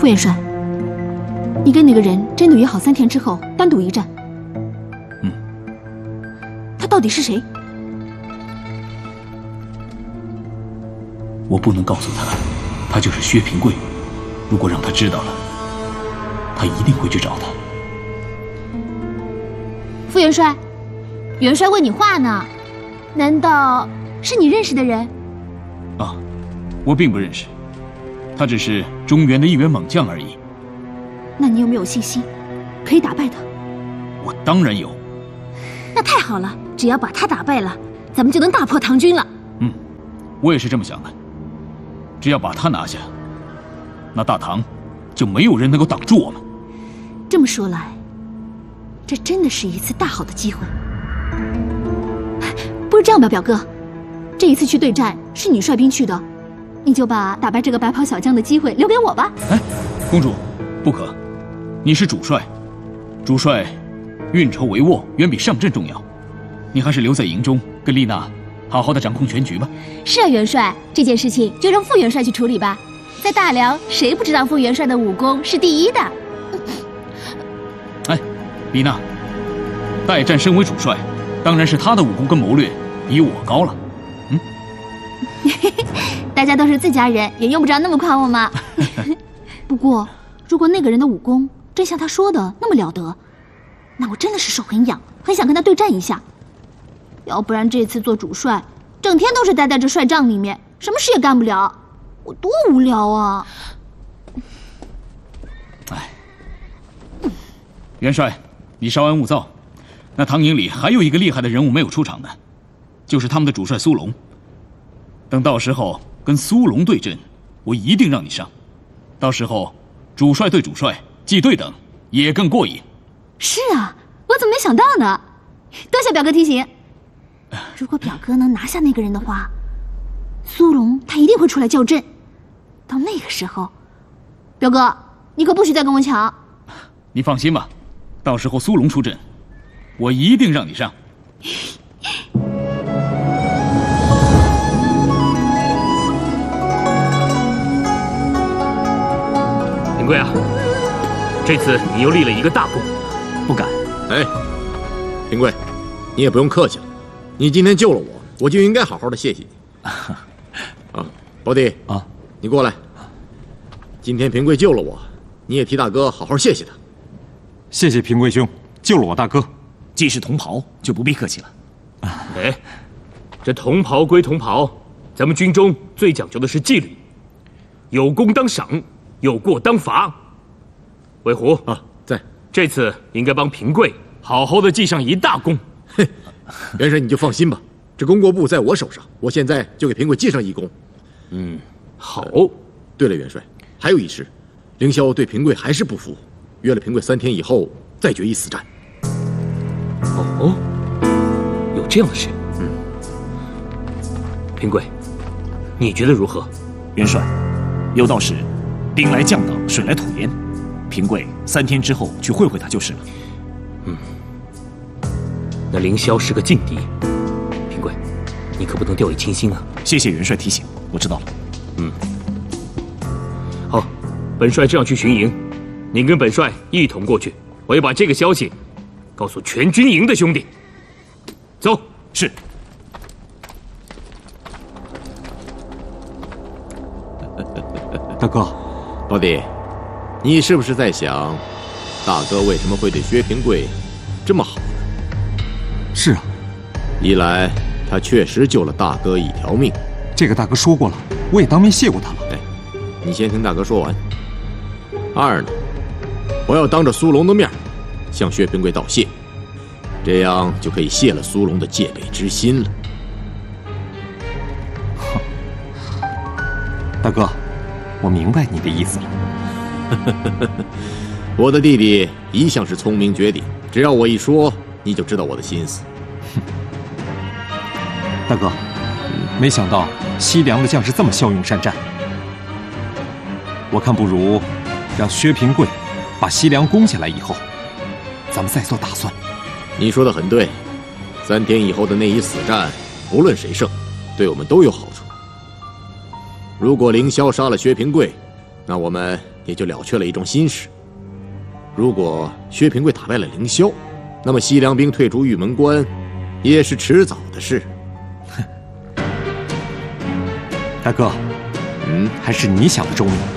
副元帅，你跟那个人真的约好3天之后单独一战？他到底是谁？ 我不能告诉他，他就是薛平贵。如果让他知道了，他一定会去找他。 副元帅，元帅问你话呢，难道是你认识的人？ 啊，我并不认识，他只是中原的一员猛将而已。 那你有没有信心可以打败他？ 我当然有。 那太好了，只要把他打败了，咱们就能大破唐军了。 我也是这么想的。只要把他拿下，那大唐就没有人能够挡住我们。 这么说来，这真的是一次大好的机会。不如这样吧，表哥，这一次去对战是你率兵去的，你就把打败这个白袍小将的机会留给我吧。 哎，公主，不可，你是主帅，主帅运筹帷幄远比上阵重要，你还是留在营中跟丽娜好好的掌控全局吧。 是啊，元帅，这件事情就让副元帅去处理吧。在大梁，谁不知道副元帅的武功是第一的？ 哎，丽娜，代战身为主帅，当然是他的武功跟谋略比我高了。 大家都是自家人，也用不着那么夸我嘛。不过，如果那个人的武功真像他说的那么了得，那我真的是手很痒，很想跟他对战一下。要不然这次做主帅，整天都是待在这帅帐里面，什么事也干不了，我多无聊啊！ 哎，元帅，你稍安勿躁。那唐营里还有一个厉害的人物没有出场呢，就是他们的主帅苏龙。等到时候跟苏龙对阵，我一定让你上。到时候主帅对主帅，既对等也更过瘾。 是啊，我怎么没想到呢？多谢表哥提醒。如果表哥能拿下那个人的话，苏龙他一定会出来叫阵。到那个时候，表哥你可不许再跟我抢。 你放心吧，到时候苏龙出阵，我一定让你上。 平贵啊，这次你又立了一个大功。 不敢。 哎，平贵，你也不用客气了。你今天救了我，我就应该好好的谢谢你。啊，胞弟啊，你过来。今天平贵救了我，你也替大哥好好谢谢他。 谢谢平贵兄救了我大哥。 既是同袍，就不必客气了。 哎，这同袍归同袍，咱们军中最讲究的是纪律，有功当赏，有过当罚。韦胡啊，在。 这次应该帮平贵好好的记上一大功。 嘿，元帅你就放心吧，这功过簿在我手上，我现在就给平贵记上一功。 好。 对了，元帅，还有一事，凌霄对平贵还是不服，约了平贵3天以后再决一死战。 哦，有这样的事。平贵，你觉得如何？ 元帅，有道是兵来将挡，水来土掩。平贵3天之后去会会他就是了。 那凌霄是个劲敌，平贵，你可不能掉以轻心啊！ 谢谢元帅提醒，我知道了。 好，本帅这样去巡营，你跟本帅一同过去，我要把这个消息告诉全军营的兄弟。走。 是。 大哥， 胞弟，你是不是在想，大哥为什么会对薛平贵这么好呢？ 是啊， 一来他确实救了大哥一条命， 这个大哥说过了，我也当面谢过他了。 哎，你先听大哥说完。二呢，我要当着苏龙的面向薛平贵道谢，这样就可以泄了苏龙的戒备之心了。 大哥，我明白你的意思了。 我的弟弟一向是聪明绝顶，只要我一说，你就知道我的心思。 大哥，没想到西凉的将士这么骁勇善战，我看不如让薛平贵把西凉攻下来以后，咱们再做打算。 你说的很对，3天以后的那一死战，无论谁胜，对我们都有好处。如果凌霄杀了薛平贵，那我们也就了却了一桩心事。如果薛平贵打败了凌霄，那么西凉兵退出玉门关，也是迟早的事。 大哥，还是你想的周密。